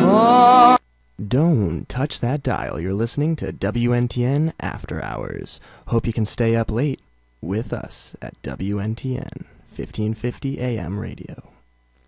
Don't touch that dial. You're listening to WNTN After Hours. Hope you can stay up late with us at WNTN 1550 AM radio.